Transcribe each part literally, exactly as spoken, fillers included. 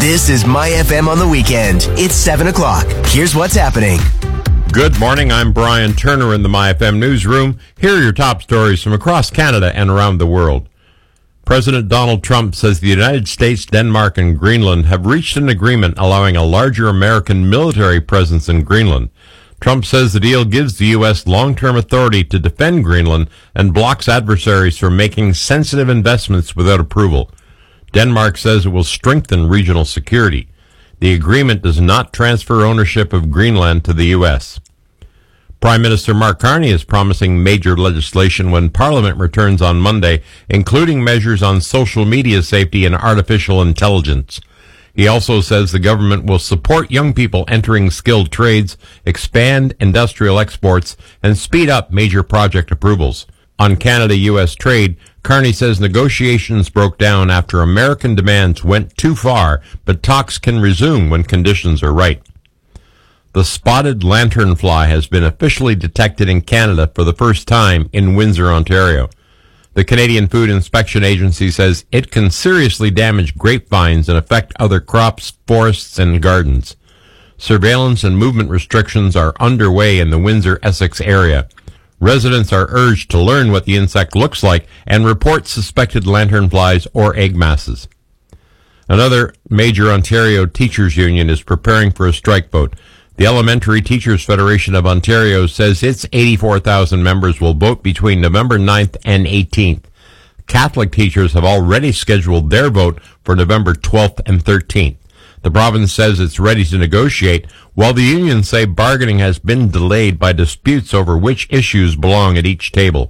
This is My F M on the weekend. It's seven o'clock. Here's what's happening. Good morning. I'm Brian Turner in the My F M newsroom. Here are your top stories from across Canada and around the world. President Donald Trump says the United States, Denmark, and Greenland have reached an agreement allowing a larger American military presence in Greenland. Trump says the deal gives the U S long-term authority to defend Greenland and blocks adversaries from making sensitive investments without approval. Denmark says it will strengthen regional security. The agreement does not transfer ownership of Greenland to the U S. Prime Minister Mark Carney is promising major legislation when Parliament returns on Monday, including measures on social media safety and artificial intelligence. He also says the government will support young people entering skilled trades, expand industrial exports, and speed up major project approvals. On Canada-U S trade, Carney says negotiations broke down after American demands went too far, but talks can resume when conditions are right. The spotted lanternfly has been officially detected in Canada for the first time in Windsor, Ontario. The Canadian Food Inspection Agency says it can seriously damage grapevines and affect other crops, forests, and gardens. Surveillance and movement restrictions are underway in the Windsor-Essex area. Residents are urged to learn what the insect looks like and report suspected lanternflies or egg masses. Another major Ontario teachers union is preparing for a strike vote. The Elementary Teachers Federation of Ontario says its eighty-four thousand members will vote between November ninth and eighteenth. Catholic teachers have already scheduled their vote for November twelfth and thirteenth. The province says it's ready to negotiate, while the unions say bargaining has been delayed by disputes over which issues belong at each table.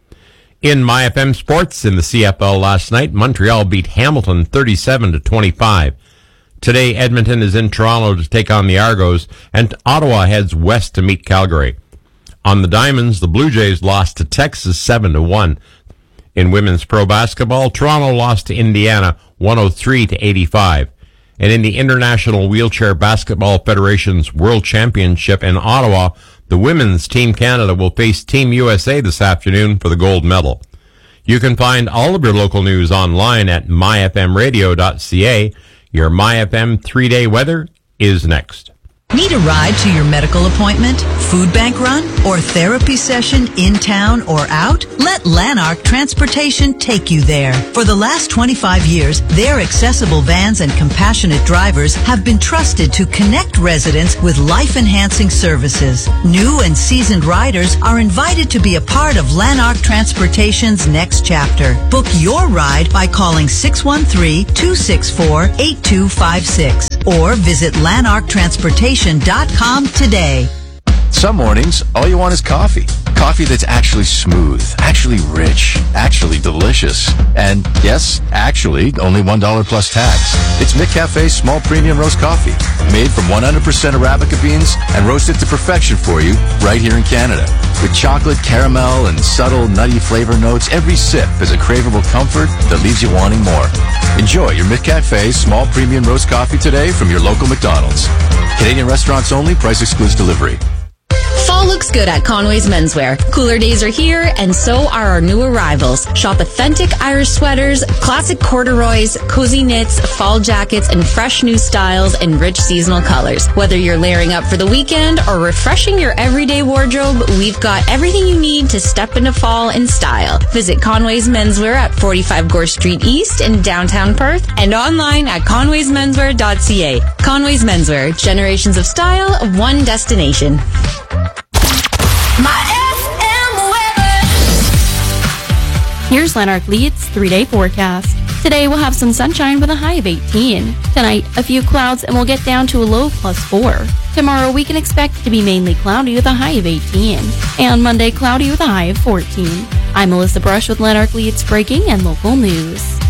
In My F M sports, in the C F L last night, Montreal beat Hamilton thirty-seven to twenty-five. Today, Edmonton is in Toronto to take on the Argos, and Ottawa heads west to meet Calgary. On the Diamonds, the Blue Jays lost to Texas seven to one. In women's pro basketball, Toronto lost to Indiana one oh three to eighty-five. And in the International Wheelchair Basketball Federation's World Championship in Ottawa, the women's Team Canada will face Team U S A this afternoon for the gold medal. You can find all of your local news online at my f m radio dot c a. Your My F M three-day weather is next. Need a ride to your medical appointment, food bank run, or therapy session in town or out? Let Lanark Transportation take you there. For the last twenty-five years, their accessible vans and compassionate drivers have been trusted to connect residents with life-enhancing services. New and seasoned riders are invited to be a part of Lanark Transportation's next chapter. Book your ride by calling six one three, two six four, eight two five six or visit lanark transportation dot com today. Some mornings, all you want is coffee. Coffee that's actually smooth, actually rich, actually delicious. And yes, actually, only one dollar plus tax. It's McCafe's small premium roast coffee, made from one hundred percent Arabica beans and roasted to perfection for you right here in Canada. With chocolate, caramel, and subtle nutty flavor notes, every sip is a craveable comfort that leaves you wanting more. Enjoy your McCafe small premium roast coffee today from your local McDonald's. Canadian restaurants only, price excludes delivery. Fall looks good at Conway's Menswear. Cooler days are here, and so are our new arrivals. Shop authentic Irish sweaters, classic corduroys, cozy knits, fall jackets, and fresh new styles in rich seasonal colors. Whether you're layering up for the weekend or refreshing your everyday wardrobe, we've got everything you need to step into fall in style. Visit Conway's Menswear at forty-five Gore Street East in downtown Perth and online at conways menswear dot c a. Conway's Menswear, generations of style, one destination. Here's Lanark Leeds three-day forecast. Today we'll have some sunshine with a high of eighteen. Tonight, a few clouds and we'll get down to a low of plus four. Tomorrow we can expect it to be mainly cloudy with a high of eighteen. And Monday, cloudy with a high of fourteen. I'm Melissa Brush with Lanark Leeds Breaking and Local News.